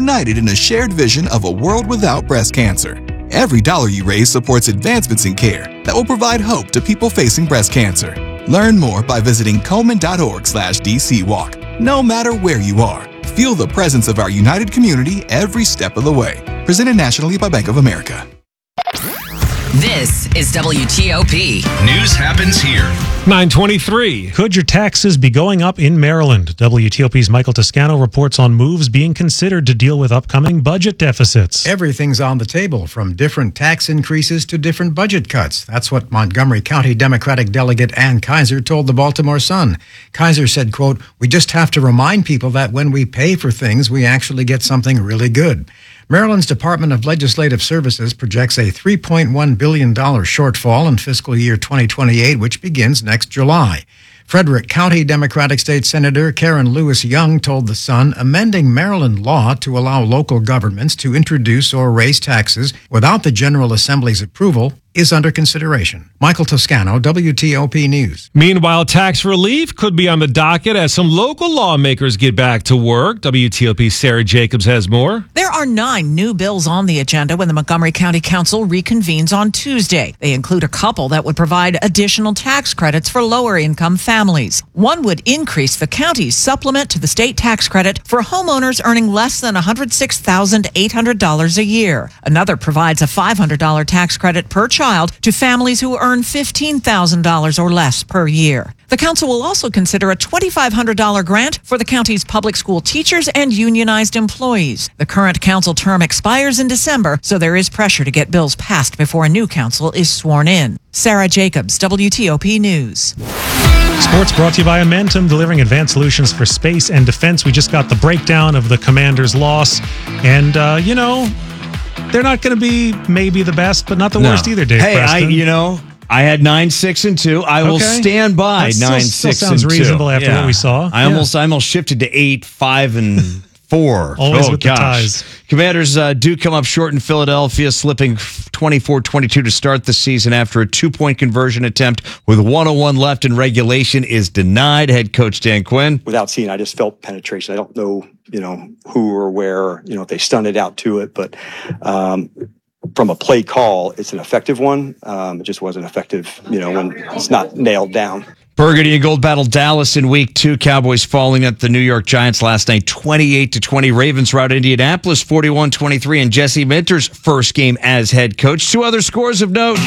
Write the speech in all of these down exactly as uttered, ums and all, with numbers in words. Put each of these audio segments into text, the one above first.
united in a shared vision of a world without breast cancer. Every dollar you raise supports advancements in care that will provide hope to people facing breast cancer. Learn more by visiting Komen.org slash DCWalk. No matter where you are, feel the presence of our united community every step of the way. Presented nationally by Bank of America. This is W T O P. News happens here. nine twenty-three. Could your taxes be going up in Maryland? W T O P's Michael Toscano reports on moves being considered to deal with upcoming budget deficits. Everything's on the table, from different tax increases to different budget cuts. That's what Montgomery County Democratic Delegate Ann Kaiser told the Baltimore Sun. Kaiser said, quote, "We just have to remind people that when we pay for things, we actually get something really good." Maryland's Department of Legislative Services projects a three point one billion dollars shortfall in fiscal year twenty twenty-eight, which begins next July. Frederick County Democratic State Senator Karen Lewis Young told The Sun amending Maryland law to allow local governments to introduce or raise taxes without the General Assembly's approval is under consideration. Michael Toscano, W T O P News. Meanwhile, tax relief could be on the docket as some local lawmakers get back to work. W T O P's Sarah Jacobs has more. There are nine new bills on the agenda when the Montgomery County Council reconvenes on Tuesday. They include a couple that would provide additional tax credits for lower-income families. One would increase the county's supplement to the state tax credit for homeowners earning less than one hundred six thousand eight hundred dollars a year. Another provides a five hundred dollars tax credit per child to families who earn fifteen thousand dollars or less per year. The council will also consider a two thousand five hundred dollars grant for the county's public school teachers and unionized employees. The current council term expires in December, so there is pressure to get bills passed before a new council is sworn in. Sarah Jacobs, W T O P News. Sports brought to you by Amentum, delivering advanced solutions for space and defense. We just got the breakdown of the Commanders' loss, and, uh, you know, they're not going to be maybe the best, but not the no. worst either, Dave Hey, Preston. I, you know, I had nine, six, and two. I okay. will stand by that nine, still, six, still sounds and two. reasonable after yeah. what we saw. I yeah. almost, I almost shifted to eight, five, and four. Always oh, with gosh. the ties. Commanders uh, do come up short in Philadelphia, slipping twenty-four twenty-two to start the season after a two-point conversion attempt with one oh one left in regulation is denied. Head coach Dan Quinn. Without seeing, I just felt penetration. I don't know, you know, who or where, you know, if they stunned it out to it, but um, from a play call, it's an effective one. Um, it just wasn't effective, you know, when it's not nailed down. Burgundy and Gold battle Dallas in week two. Cowboys falling at the New York Giants last night, twenty-eight to twenty. Ravens rout Indianapolis, forty-one twenty-three. And Jesse Minter's first game as head coach. Two other scores of note.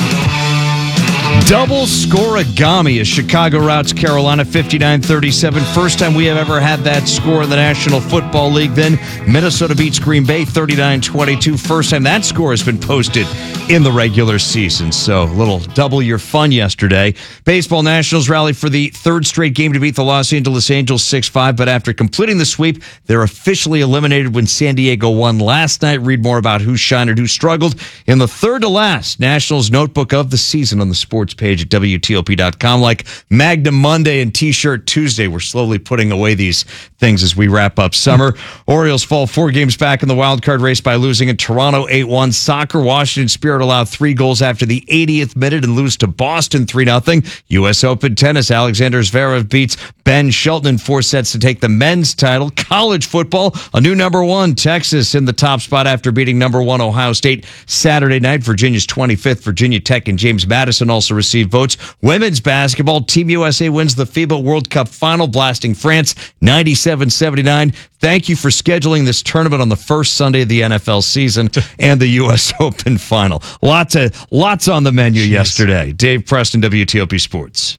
Double scoreagami as Chicago routs Carolina fifty-nine thirty-seven. First time we have ever had that score in the National Football League. Then Minnesota beats Green Bay thirty-nine twenty-two. First time that score has been posted in the regular season. So a little double your fun yesterday. Baseball Nationals rally for the third straight game to beat the Los Angeles Angels six five. But after completing the sweep, they're officially eliminated when San Diego won last night. Read more about who shined and who struggled in the third to last Nationals notebook of the season on the sports page at W T O P dot com. Like Magnum Monday and T-Shirt Tuesday, we're slowly putting away these things as we wrap up summer. Orioles fall four games back in the wild card race by losing in Toronto eight one. Soccer, Washington Spirit allowed three goals after the eightieth minute and lose to Boston three nothing. U S Open tennis, Alexander Zverev beats Ben Shelton in four sets to take the men's title. College football, a new number one, Texas in the top spot after beating number one Ohio State Saturday night. Virginia's twenty-fifth, Virginia Tech and James Madison also received votes. Women's basketball, Team U S A wins the FIBA World Cup final, blasting France ninety-seven seventy-nine. Thank you for scheduling this tournament on the first Sunday of the N F L season and the U S Open final. Lots of lots on the menu Jeez. yesterday. Dave Preston, W T O P Sports.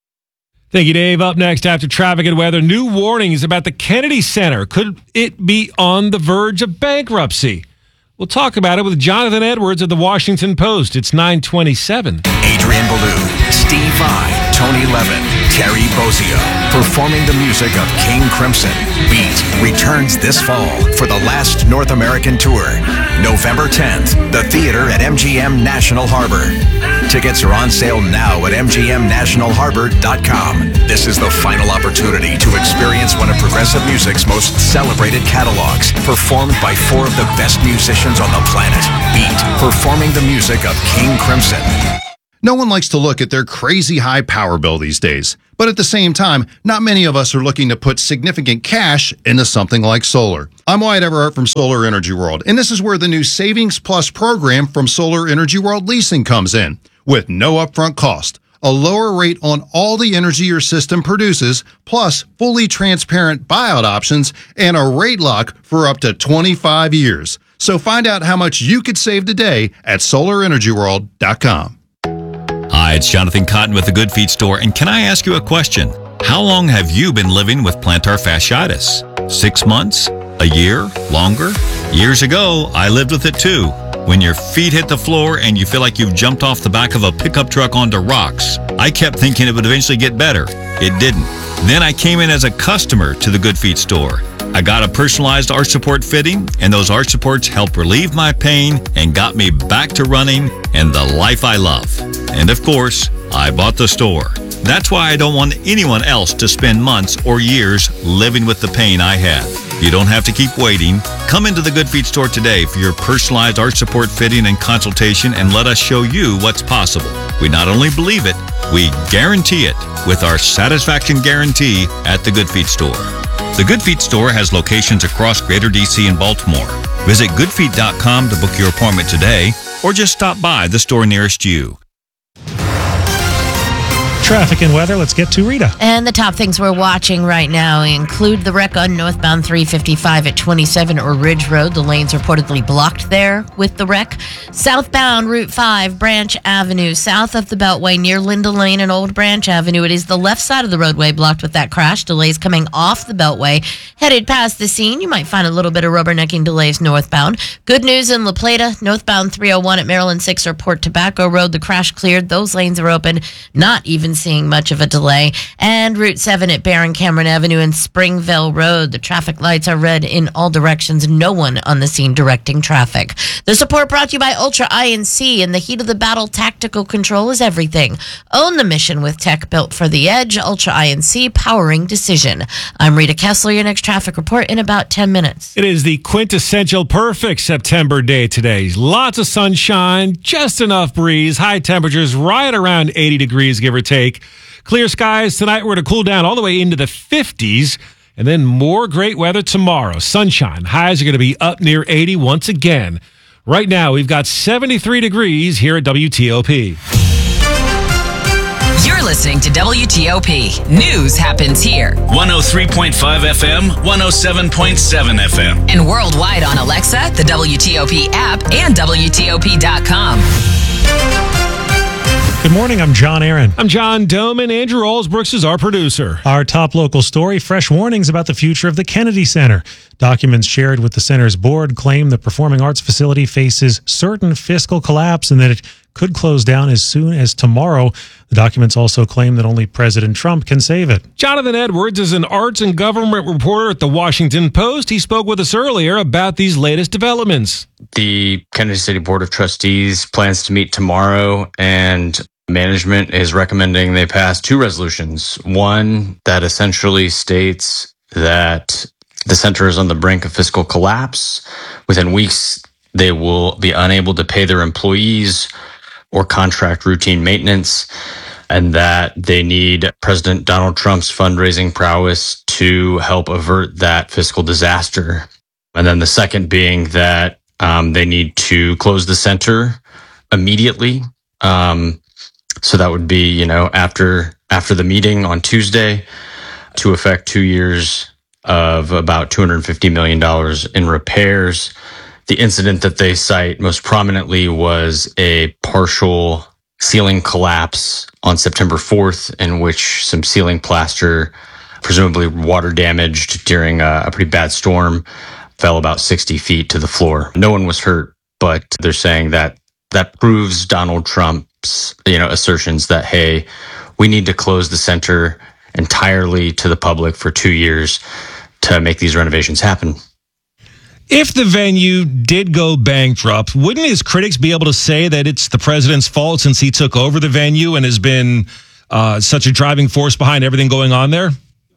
Thank you, Dave. Up next after traffic and weather, new warnings about the Kennedy Center. Could it be on the verge of bankruptcy? We'll talk about it with Jonathan Edwards of the Washington Post. It's nine twenty-seven. Adrian Ballou, Steve Vai, Tony Levin, Terry Bozzio, performing the music of King Crimson. Beat returns this fall for the last North American tour. November tenth, the theater at M G M National Harbor. Tickets are on sale now at M G M national harbor dot com. This is the final opportunity to experience one of progressive music's most celebrated catalogs, performed by four of the best musicians on the planet. Beat, performing the music of King Crimson. No one likes to look at their crazy high power bill these days. But at the same time, not many of us are looking to put significant cash into something like solar. I'm Wyatt Everhart from Solar Energy World, and this is where the new Savings Plus program from Solar Energy World Leasing comes in. With no upfront cost, a lower rate on all the energy your system produces, plus fully transparent buyout options, and a rate lock for up to twenty-five years. So find out how much you could save today at solar energy world dot com. Hi, it's Jonathan Cotton with the Good Feet Store, and can I ask you a question? How long have you been living with plantar fasciitis? Six months? A year? Longer? Years ago, I lived with it too. When your feet hit the floor and you feel like you've jumped off the back of a pickup truck onto rocks. I kept thinking it would eventually get better. It didn't. Then I came in as a customer to the Good Feet Store. I got a personalized arch support fitting, and those arch supports helped relieve my pain and got me back to running and the life I love. And of course, I bought the store. That's why I don't want anyone else to spend months or years living with the pain I had. You don't have to keep waiting. Come into the Good Feet Store today for your personalized arch support fitting and consultation, and let us show you what's possible. We not only believe it, we guarantee it with our satisfaction guarantee at the Good Feet Store. The Good Feet Store has locations across Greater D C and Baltimore. Visit good feet dot com to book your appointment today, or just stop by the store nearest you. Traffic and weather, let's get to Rita. And the top things we're watching right now include the wreck on northbound three fifty-five at twenty-seven or Ridge Road. The lane's reportedly blocked there with the wreck. Southbound Route five, Branch Avenue, south of the Beltway near Linda Lane and Old Branch Avenue. It is the left side of the roadway blocked with that crash. Delays coming off the Beltway. Headed past the scene, you might find a little bit of rubbernecking delays northbound. Good news in La Plata, northbound three oh one at Maryland six or Port Tobacco Road. The crash cleared. Those lanes are open. Not even seeing much of a delay. And Route seven at Barron Cameron Avenue and Springville Road. The traffic lights are red in all directions. No one on the scene directing traffic. The support brought to you by Ultra I N C. In the heat of the battle, tactical control is everything. Own the mission with tech built for the edge. Ultra I N C, powering decision. I'm Rita Kessler. Your next traffic report in about ten minutes. It is the quintessential perfect September day today. Lots of sunshine, just enough breeze, high temperatures right around eighty degrees, give or take. Clear skies tonight. We're going to cool down all the way into the fifties, and then more great weather tomorrow. Sunshine. Highs are going to be up near eighty once again. Right now, we've got seventy-three degrees here at W T O P. You're listening to W T O P. News happens here. one oh three point five F M, one oh seven point seven F M. And worldwide on Alexa, the W T O P app, and W T O P dot com. Good morning, I'm John Aaron. I'm John Doman. Andrew Allsbrooks is our producer. Our top local story, fresh warnings about the future of the Kennedy Center. Documents shared with the center's board claim the performing arts facility faces certain fiscal collapse and that it could close down as soon as tomorrow. The documents also claim that only President Trump can save it. Jonathan Edwards is an arts and government reporter at the Washington Post. He spoke with us earlier about these latest developments. The Kennedy City Board of Trustees plans to meet tomorrow, and management is recommending they pass two resolutions. One that essentially states that the center is on the brink of fiscal collapse. Within weeks, they will be unable to pay their employees or contract routine maintenance, and that they need President Donald Trump's fundraising prowess to help avert that fiscal disaster. And then the second being that um, they need to close the center immediately. Um, So that would be, you know, after after the meeting on Tuesday, to effect two years of about two hundred fifty million dollars in repairs. The incident that they cite most prominently was a partial ceiling collapse on September fourth, in which some ceiling plaster, presumably water damaged during a, a pretty bad storm, fell about sixty feet to the floor. No one was hurt, but they're saying that that proves Donald Trump's, you know, assertions that, hey, we need to close the center entirely to the public for two years to make these renovations happen. If the venue did go bankrupt, wouldn't his critics be able to say that it's the president's fault since he took over the venue and has been uh, such a driving force behind everything going on there?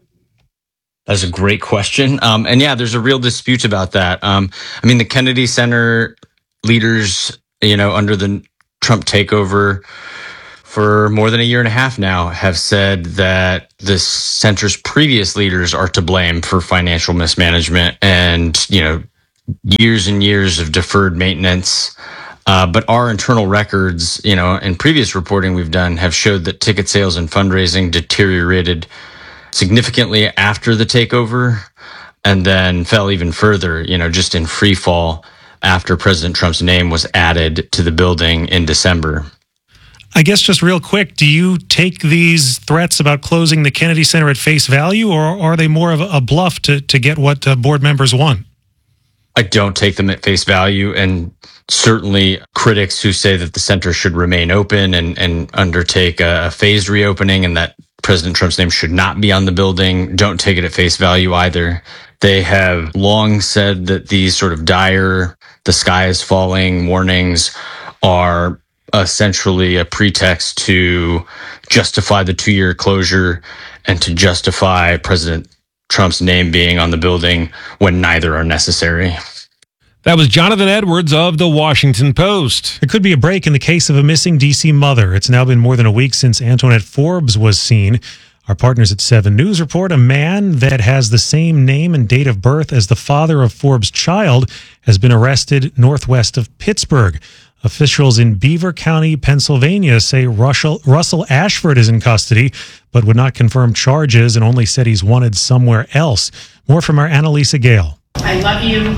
That's a great question. Um, and yeah, there's a real dispute about that. Um, I mean, the Kennedy Center leaders, you know, under the Trump takeover, for more than a year and a half now have said that the center's previous leaders are to blame for financial mismanagement and, you know, years and years of deferred maintenance. Uh, but our internal records, you know, and previous reporting we've done have showed that ticket sales and fundraising deteriorated significantly after the takeover and then fell even further, you know, just in free fall after President Trump's name was added to the building in December. I guess just real quick, do you take these threats about closing the Kennedy Center at face value, or are they more of a bluff to, to get what uh, board members want? I don't take them at face value, and certainly critics who say that the center should remain open and, and undertake a, a phased reopening and that President Trump's name should not be on the building don't take it at face value either. They have long said that these sort of dire, the sky is falling warnings are essentially a pretext to justify the two-year closure and to justify President Trump's name being on the building when neither are necessary. That was Jonathan Edwards of The Washington Post. There could be a break in the case of a missing D C mother. It's now been more than a week since Antoinette Forbes was seen. Our partners at seven News report a man that has the same name and date of birth as the father of Forbes' child has been arrested northwest of Pittsburgh. Officials in Beaver County, Pennsylvania say Russell, Russell Ashford is in custody, but would not confirm charges and only said he's wanted somewhere else. More from our Annalisa Gale. I love you.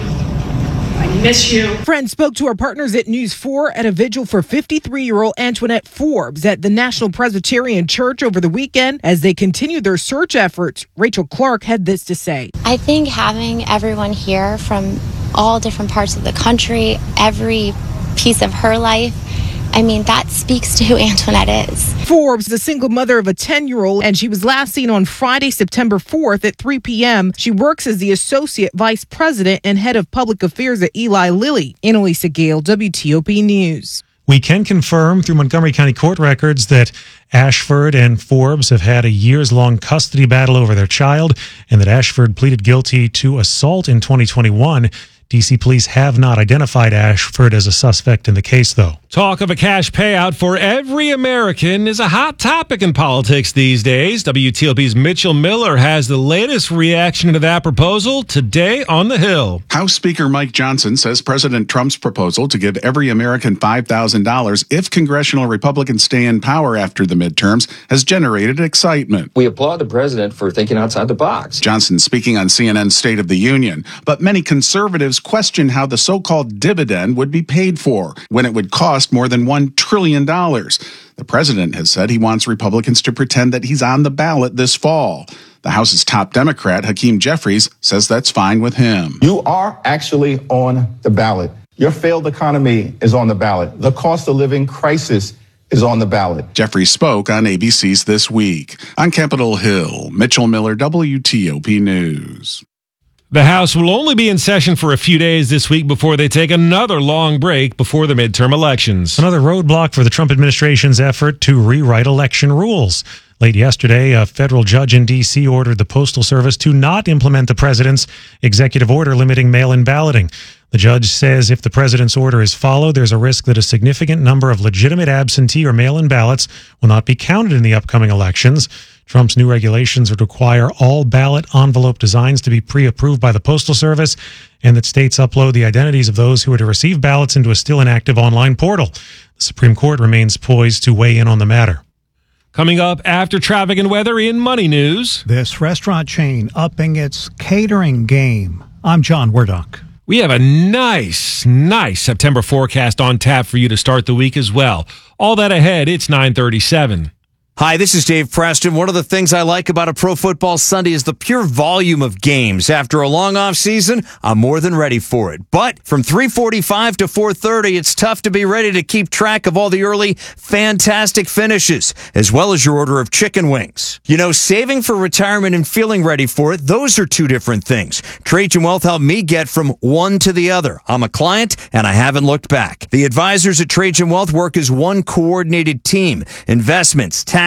I miss you. Friends spoke to our partners at News four at a vigil for fifty-three-year-old Antoinette Forbes at the National Presbyterian Church over the weekend as they continue their search efforts. Rachel Clark had this to say. I think having everyone here from all different parts of the country, every piece of her life, I mean, that speaks to who Antoinette is. Forbes, the single mother of a ten-year-old, and she was last seen on Friday, September fourth at three p.m. She works as the Associate Vice President and Head of Public Affairs at Eli Lilly. Annalisa Gale, W T O P News. We can confirm through Montgomery County court records that Ashford and Forbes have had a years-long custody battle over their child and that Ashford pleaded guilty to assault in twenty twenty-one. D C police have not identified Ashford as a suspect in the case, though. Talk of a cash payout for every American is a hot topic in politics these days. W T O P's Mitchell Miller has the latest reaction to that proposal today on the Hill. House Speaker Mike Johnson says President Trump's proposal to give every American five thousand dollars if congressional Republicans stay in power after the midterms has generated excitement. We applaud the president for thinking outside the box. Johnson speaking on C N N's State of the Union, but many conservatives question how the so-called dividend would be paid for when it would cost more than one trillion dollars. The president has said he wants Republicans to pretend that he's on the ballot this fall. The House's top Democrat, Hakeem Jeffries, says that's fine with him. You are actually on the ballot. Your failed economy is on the ballot. The cost of living crisis is on the ballot. Jeffries spoke on A B C's This Week. On Capitol Hill, Mitchell Miller, W T O P News. The House will only be in session for a few days this week before they take another long break before the midterm elections. Another roadblock for the Trump administration's effort to rewrite election rules. Late yesterday, a federal judge in D C ordered the Postal Service to not implement the president's executive order limiting mail-in balloting. The judge says if the president's order is followed, there's a risk that a significant number of legitimate absentee or mail-in ballots will not be counted in the upcoming elections. Trump's new regulations would require all ballot envelope designs to be pre-approved by the Postal Service and that states upload the identities of those who are to receive ballots into a still inactive online portal. The Supreme Court remains poised to weigh in on the matter. Coming up after traffic and weather in Money News. This restaurant chain upping its catering game. I'm John Werdock. We have a nice, nice September forecast on tap for you to start the week as well. All that ahead, it's nine thirty-seven. Hi, this is Dave Preston. One of the things I like about a Pro Football Sunday is the pure volume of games. After a long off season, I'm more than ready for it. But from three forty-five to four thirty, it's tough to be ready to keep track of all the early fantastic finishes, as well as your order of chicken wings. You know, saving for retirement and feeling ready for it, those are two different things. Trajan Wealth helped me get from one to the other. I'm a client, and I haven't looked back. The advisors at Trajan Wealth work as one coordinated team. Investments, tax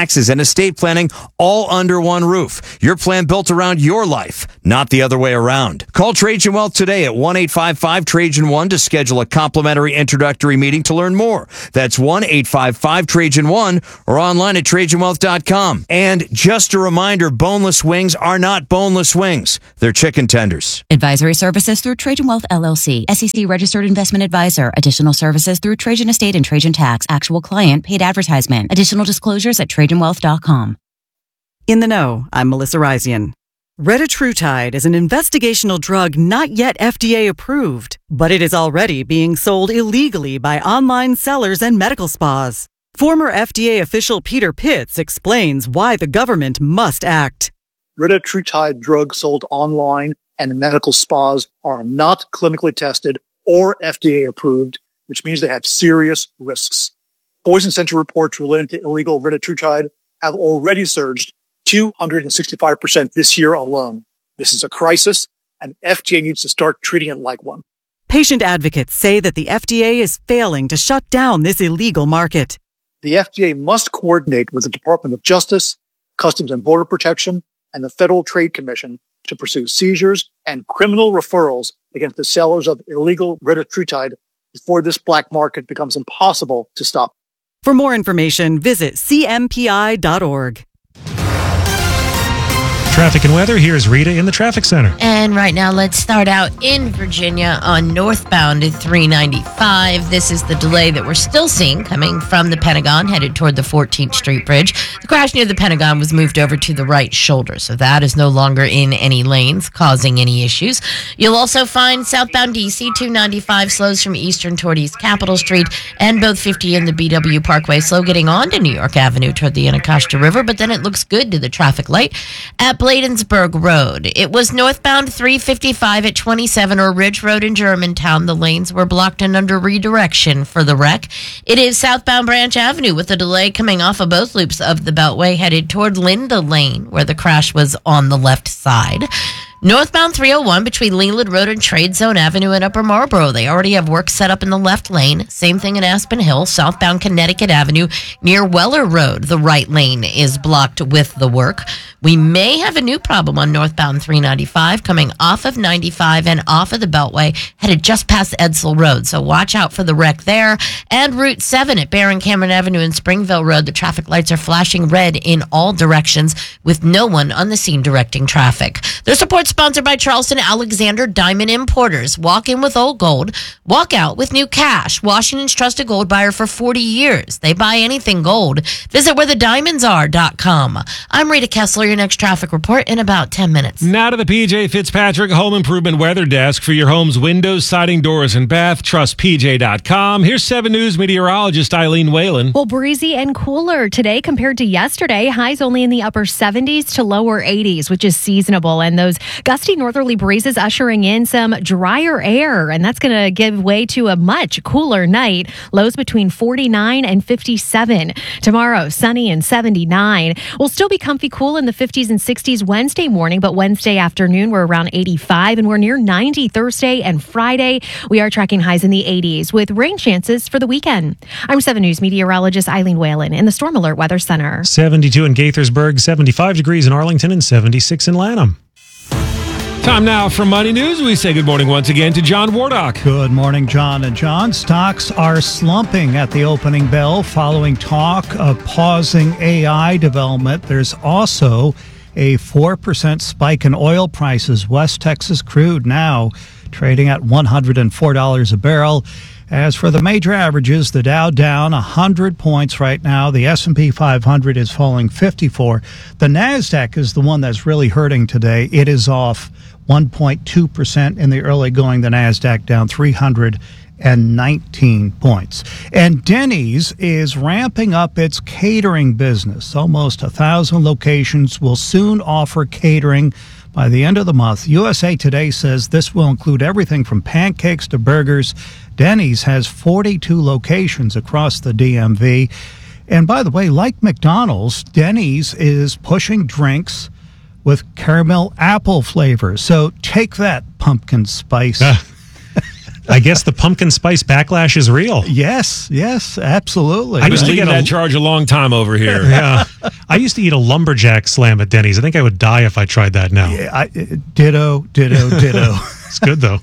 taxes, and estate planning all under one roof. Your plan built around your life, not the other way around. Call Trajan Wealth today at one eight five five Trajan one to schedule a complimentary introductory meeting to learn more. That's one eight five five Trajan one or online at Trajan Wealth dot com. And just a reminder, boneless wings are not boneless wings. They're chicken tenders. Advisory services through Trajan Wealth L L C. S E C registered investment advisor. Additional services through Trajan Estate and Trajan Tax. Actual client paid advertisement. Additional disclosures at Trajan Wealth dot com. In the know, I'm Melissa Risian. Retatrutide is an investigational drug not yet F D A approved, but it is already being sold illegally by online sellers and medical spas. Former F D A official Peter Pitts explains why the government must act. Retatrutide drugs sold online and in medical spas are not clinically tested or F D A approved, which means they have serious risks. Poison Center reports related to illegal retatrutide have already surged two hundred sixty-five percent this year alone. This is a crisis, and F D A needs to start treating it like one. Patient advocates say that the F D A is failing to shut down this illegal market. The F D A must coordinate with the Department of Justice, Customs and Border Protection, and the Federal Trade Commission to pursue seizures and criminal referrals against the sellers of illegal retatrutide before this black market becomes impossible to stop. For more information, visit C M P I dot org. Traffic and weather, here's Rita in the traffic center. And right now, let's start out in Virginia on northbound at three ninety-five. This is the delay that we're still seeing coming from the Pentagon, headed toward the fourteenth Street Bridge. The crash near the Pentagon was moved over to the right shoulder, so that is no longer in any lanes, causing any issues. You'll also find southbound D C two ninety-five slows from Eastern toward East Capitol Street, and both fifty and the B W Parkway slow getting on to New York Avenue toward the Anacostia River, but then it looks good to the traffic light at Bladensburg Road. It was northbound three fifty-five at twenty-seven or Ridge Road in Germantown. The lanes were blocked and under redirection for the wreck. It is southbound Branch Avenue with a delay coming off of both loops of the Beltway headed toward Linda Lane, where the crash was on the left side. Northbound three oh one between Leland Road and Trade Zone Avenue in Upper Marlboro. They already have work set up in the left lane. Same thing in Aspen Hill. Southbound Connecticut Avenue near Weller Road. The right lane is blocked with the work. We may have a new problem on northbound three ninety-five coming off of ninety-five and off of the Beltway, headed just past Edsel Road. So watch out for the wreck there. And Route seven at Barron Cameron Avenue and Springville Road. The traffic lights are flashing red in all directions with no one on the scene directing traffic. Their support sponsored by Charleston Alexander Diamond Importers. Walk in with old gold, walk out with new cash. Washington's trusted gold buyer for forty years. They buy anything gold. Visit where the diamonds are dot com. I'm Rita Kessler, your next traffic report in about ten minutes. Now to the P J Fitzpatrick Home Improvement Weather Desk for your home's windows, siding, doors, and bath. Trust P J dot com. Here's seven News meteorologist Eileen Whalen. Well, breezy and cooler today compared to yesterday. Highs only in the upper seventies to lower eighties, which is seasonable. And those gusty northerly breezes ushering in some drier air, and that's going to give way to a much cooler night. Lows between forty-nine and fifty-seven. Tomorrow, sunny and seventy-nine. We'll still be comfy cool in the fifties and sixties Wednesday morning, but Wednesday afternoon we're around eighty-five, and we're near ninety Thursday and Friday. We are tracking highs in the eighties with rain chances for the weekend. I'm seven News meteorologist Eileen Whalen in the Storm Alert Weather Center. seventy-two in Gaithersburg, seventy-five degrees in Arlington, and seventy-six in Lanham. Time now for Money News. We say good morning once again to John Wardock. Good morning, John and John. Stocks are slumping at the opening bell following talk of pausing A I development. There's also a four percent spike in oil prices. West Texas crude now trading at one hundred four dollars a barrel. As for the major averages, the Dow down one hundred points right now. The S and P five hundred is falling fifty-four. The NASDAQ is the one that's really hurting today. It is off one point two percent in the early going. The NASDAQ down three hundred nineteen points. And Denny's is ramping up its catering business. Almost a thousand locations will soon offer catering by the end of the month. U S A Today says this will include everything from pancakes to burgers. Denny's has forty-two locations across the D M V. And by the way, like McDonald's, Denny's is pushing drinks with caramel apple flavor. So take that, pumpkin spice. Uh, I, guess the pumpkin spice backlash is real. Yes, yes, absolutely. I was leading that charge a long time over here. Yeah. I used to eat a lumberjack slam at Denny's. I think I would die if I tried that now. Yeah, I, ditto, ditto, ditto. It's good, though.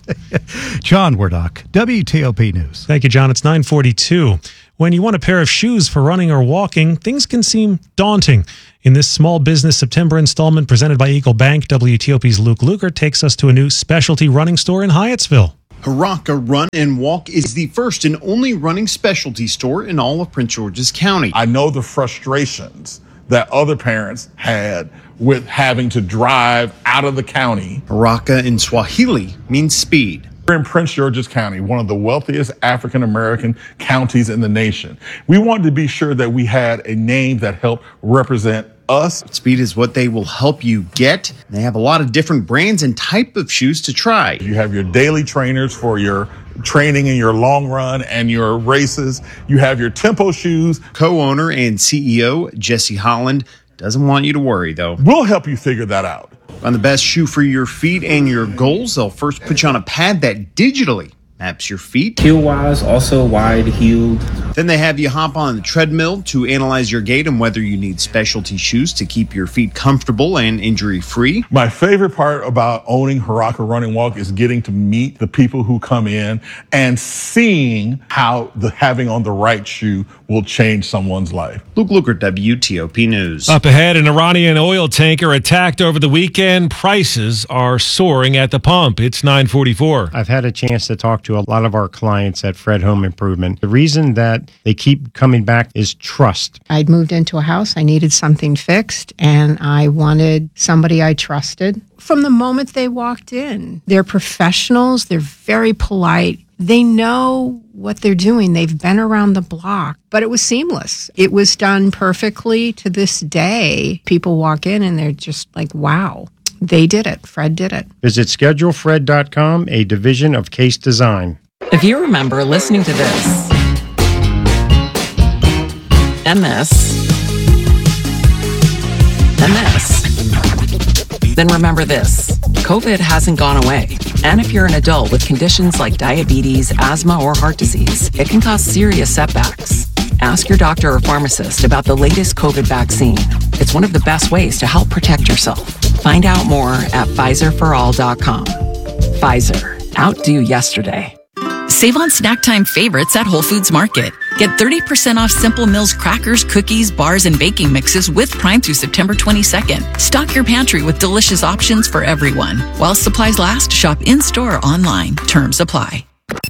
John Wardock, W T O P News. Thank you, John. It's nine forty-two. When you want a pair of shoes for running or walking, things can seem daunting. In this small business September installment presented by Eagle Bank, W T O P's Luke Luker takes us to a new specialty running store in Hyattsville. Haraka Run and Walk is the first and only running specialty store in all of Prince George's County. I know the frustrations that other parents had with having to drive out of the county. Haraka in Swahili means speed. We're in Prince George's County, one of the wealthiest African-American counties in the nation. We wanted to be sure that we had a name that helped represent us. Speed is what they will help you get. They have a lot of different brands and type of shoes to try. You have your daily trainers for your training in your long run and your races. You have your tempo shoes. Co-owner and C E O Jesse Holland doesn't want you to worry, though. We'll help you figure that out. On the best shoe for your feet and your goals, they'll first put you on a pad that digitally maps your feet. Heel-wise, also wide-heeled. Then they have you hop on the treadmill to analyze your gait and whether you need specialty shoes to keep your feet comfortable and injury-free. My favorite part about owning Haraka Run and Walk is getting to meet the people who come in and seeing how the having on the right shoe will change someone's life. Luke Luker, W T O P News. Up ahead, an Iranian oil tanker attacked over the weekend. Prices are soaring at the pump. It's nine forty-four. I've had a chance to talk to a lot of our clients at Fred Home Improvement. The reason that they keep coming back is trust. I'd moved into a house. I needed something fixed, and I wanted somebody I trusted. From the moment they walked in, they're professionals. They're very polite. They know what they're doing. They've been around the block, but it was seamless. It was done perfectly to this day. People walk in and they're just like, wow, they did it. Fred did it. Visit schedule fred dot com, a division of Case Design. If you remember listening to this and this and this, then remember this. COVID hasn't gone away. And if you're an adult with conditions like diabetes, asthma, or heart disease, it can cause serious setbacks. Ask your doctor or pharmacist about the latest COVID vaccine. It's one of the best ways to help protect yourself. Find out more at Pfizer for all dot com. Pfizer. Outdo yesterday. Save on snack time favorites at Whole Foods Market. Get thirty percent off Simple Mills crackers, cookies, bars, and baking mixes with Prime through September twenty-second. Stock your pantry with delicious options for everyone. While supplies last, shop in-store or online. Terms apply.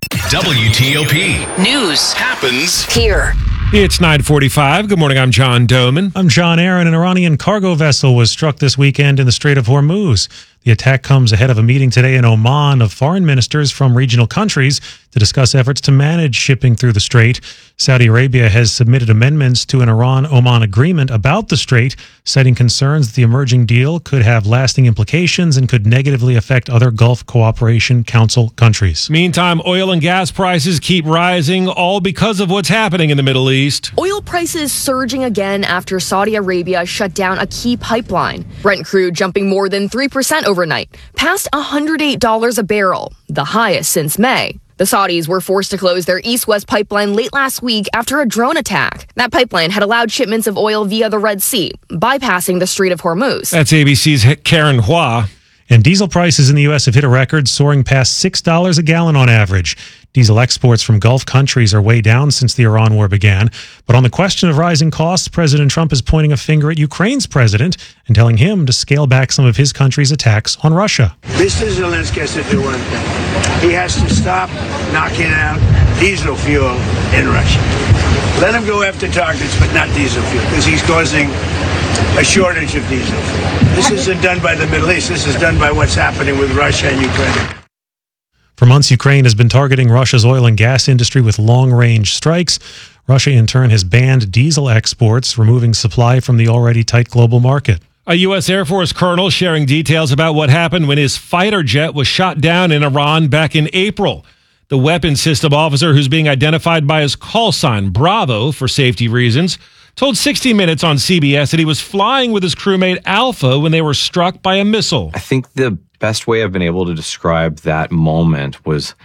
W T O P. News happens here. It's nine forty-five. Good morning. I'm John Doman. I'm John Aaron. An Iranian cargo vessel was struck this weekend in the Strait of Hormuz. The attack comes ahead of a meeting today in Oman of foreign ministers from regional countries to discuss efforts to manage shipping through the strait. Saudi Arabia has submitted amendments to an Iran-Oman agreement about the strait, citing concerns that the emerging deal could have lasting implications and could negatively affect other Gulf Cooperation Council countries. Meantime, oil and gas prices keep rising, all because of what's happening in the Middle East. Oil prices surging again after Saudi Arabia shut down a key pipeline. Brent crude jumping more than three percent overnight, past one hundred eight dollars a barrel, the highest since May. The Saudis were forced to close their east-west pipeline late last week after a drone attack. That pipeline had allowed shipments of oil via the Red Sea, bypassing the Strait of Hormuz. That's A B C's Karen Hua. And diesel prices in the U S have hit a record, soaring past six dollars a gallon on average. Diesel exports from Gulf countries are way down since the Iran war began. But on the question of rising costs, President Trump is pointing a finger at Ukraine's president and telling him to scale back some of his country's attacks on Russia. Mister Zelensky has to do one thing. He has to stop knocking out diesel fuel in Russia. Let him go after targets, but not diesel fuel, because he's causing a shortage of diesel fuel. This isn't done by the Middle East. This is done by what's happening with Russia and Ukraine. For months, Ukraine has been targeting Russia's oil and gas industry with long-range strikes. Russia, in turn, has banned diesel exports, removing supply from the already tight global market. A U S Air Force colonel sharing details about what happened when his fighter jet was shot down in Iran back in April. The weapons system officer, who's being identified by his call sign, Bravo, for safety reasons, told sixty minutes on C B S that he was flying with his crewmate Alpha when they were struck by a missile. I think the best way I've been able to describe that moment was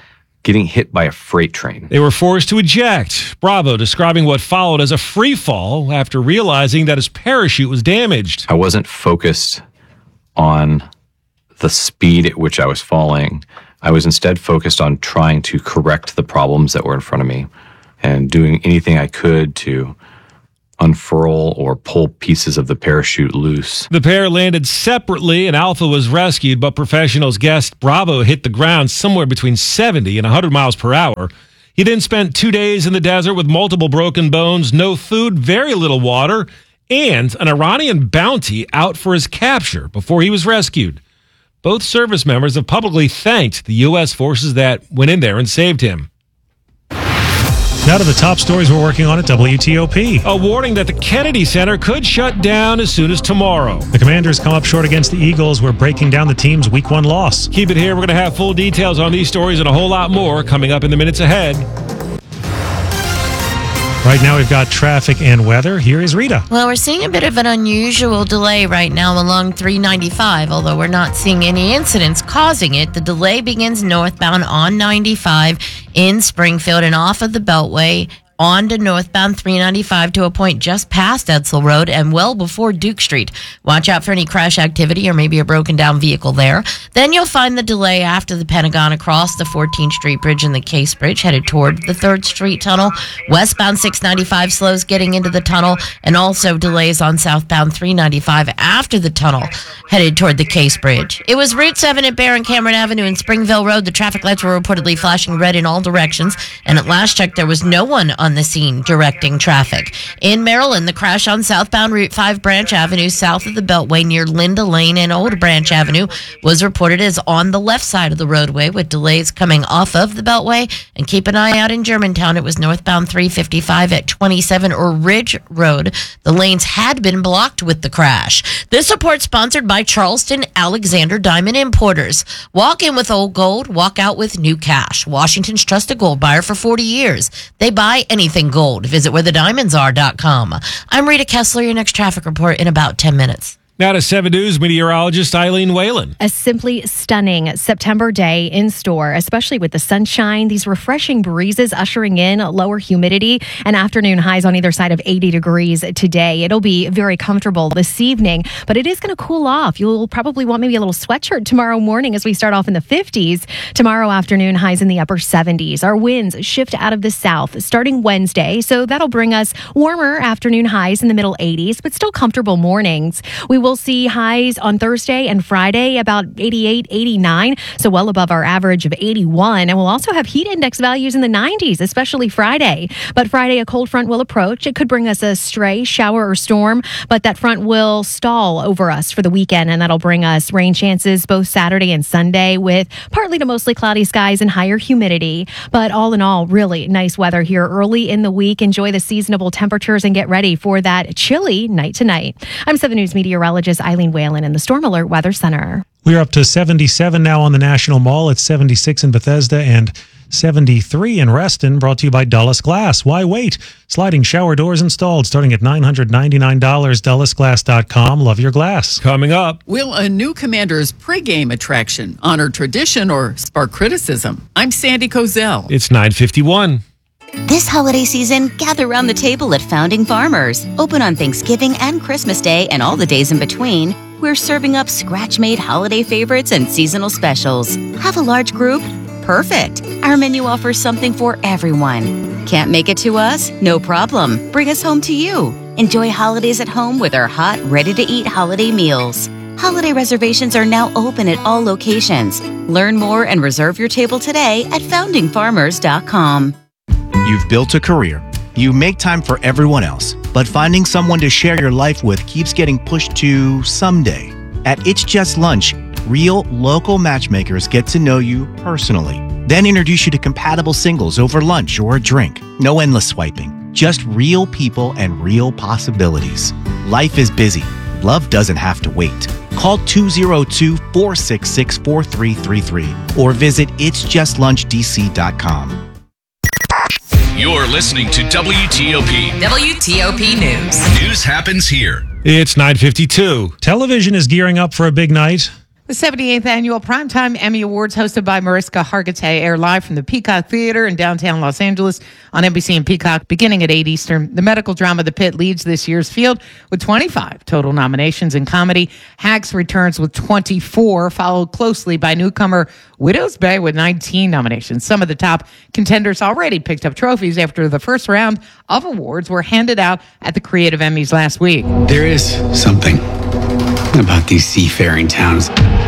getting hit by a freight train. They were forced to eject. Bravo describing what followed as a free fall after realizing that his parachute was damaged. I wasn't focused on the speed at which I was falling. I was instead focused on trying to correct the problems that were in front of me and doing anything I could to unfurl or pull pieces of the parachute loose. The pair landed separately and Alpha was rescued, but professionals guessed Bravo hit the ground somewhere between seventy and one hundred miles per hour. He then spent two days in the desert with multiple broken bones, no food, very little water, and an Iranian bounty out for his capture before he was rescued. Both service members have publicly thanked the U S forces that went in there and saved him. Now to the top stories we're working on at W T O P. A warning that the Kennedy Center could shut down as soon as tomorrow. The Commanders come up short against the Eagles. We're breaking down the team's week one loss. Keep it here. We're going to have full details on these stories and a whole lot more coming up in the minutes ahead. Right now we've got traffic and weather. Here is Rita. Well, we're seeing a bit of an unusual delay right now along three ninety-five, although we're not seeing any incidents causing it. The delay begins northbound on ninety-five in Springfield and off of the Beltway on to northbound three ninety-five to a point just past Edsel Road and well before Duke Street. Watch out for any crash activity or maybe a broken down vehicle there. Then you'll find the delay after the Pentagon across the fourteenth Street Bridge and the Case Bridge headed toward the third Street Tunnel. Westbound six ninety-five slows getting into the tunnel and also delays on southbound three ninety-five after the tunnel headed toward the Case Bridge. It was Route seven at Barron Cameron Avenue and Springville Road. The traffic lights were reportedly flashing red in all directions, and at last check there was no one on the scene directing traffic. In Maryland, the crash on southbound Route five Branch Avenue south of the Beltway near Linda Lane and Old Branch Avenue was reported as on the left side of the roadway with delays coming off of the Beltway. And keep an eye out in Germantown. It was northbound three fifty-five at twenty-seven or Ridge Road. The lanes had been blocked with the crash. This report sponsored by Charleston Alexander Diamond Importers. Walk in with old gold, walk out with new cash. Washington's trusted gold buyer for forty years. They buy anything gold. Visit where the diamonds are dot com. I'm Rita Kessler, your next traffic report in about ten minutes. Now to seven News meteorologist Eileen Whalen. A simply stunning September day in store, especially with the sunshine, these refreshing breezes ushering in lower humidity and afternoon highs on either side of eighty degrees today. It'll be very comfortable this evening, but it is going to cool off. You'll probably want maybe a little sweatshirt tomorrow morning as we start off in the fifties. Tomorrow afternoon, highs in the upper seventies. Our winds shift out of the south starting Wednesday, so that'll bring us warmer afternoon highs in the middle eighties, but still comfortable mornings. We We'll see highs on Thursday and Friday about eighty-eight, eighty-nine, so well above our average of eighty-one. And we'll also have heat index values in the nineties, especially Friday. But Friday, a cold front will approach. It could bring us a stray shower or storm, but that front will stall over us for the weekend, and that'll bring us rain chances both Saturday and Sunday with partly to mostly cloudy skies and higher humidity. But all in all, really nice weather here early in the week. Enjoy the seasonable temperatures and get ready for that chilly night tonight. I'm seven News meteorologist Eileen Whalen in the Storm Alert Weather Center. We're up to seventy-seven now on the National Mall. It's seventy-six in Bethesda and seventy-three in Reston, brought to you by Dulles Glass. Why wait? Sliding shower doors installed starting at nine hundred ninety-nine dollars. Dulles Glass dot com. Love your glass. Coming up. Will a new Commander's pregame attraction honor tradition or spark criticism? I'm Sandy Kozel. It's nine fifty-one. This holiday season, gather around the table at Founding Farmers. Open on Thanksgiving and Christmas Day and all the days in between. We're serving up scratch-made holiday favorites and seasonal specials. Have a large group? Perfect. Our menu offers something for everyone. Can't make it to us? No problem. Bring us home to you. Enjoy holidays at home with our hot, ready-to-eat holiday meals. Holiday reservations are now open at all locations. Learn more and reserve your table today at founding farmers dot com. You've built a career. You make time for everyone else, but finding someone to share your life with keeps getting pushed to someday. At It's Just Lunch, real local matchmakers get to know you personally, then introduce you to compatible singles over lunch or a drink. No endless swiping, just real people and real possibilities. Life is busy. Love doesn't have to wait. Call two oh two, four six six, four three three three or visit its just lunch d c dot com. You're listening to W T O P. W T O P News. News happens here. It's nine fifty-two. Television is gearing up for a big night. The seventy-eighth Annual Primetime Emmy Awards, hosted by Mariska Hargitay, air live from the Peacock Theater in downtown Los Angeles on N B C and Peacock beginning at eight Eastern. The medical drama The Pit leads this year's field with twenty-five total nominations in comedy. Hacks returns with twenty-four, followed closely by newcomer Widow's Bay with nineteen nominations. Some of the top contenders already picked up trophies after the first round of awards were handed out at the Creative Emmys last week. There is something about these seafaring towns.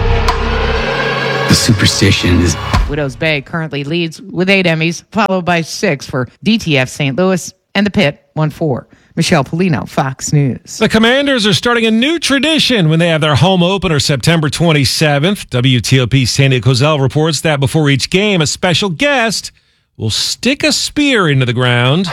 The superstition is... Widow's Bay currently leads with eight Emmys, followed by six for D T F Saint Louis, and The Pit won four. Michelle Polino, Fox News. The Commanders are starting a new tradition when they have their home opener September twenty-seventh. W T O P's Sandy Kozel reports that before each game, a special guest will stick a spear into the ground.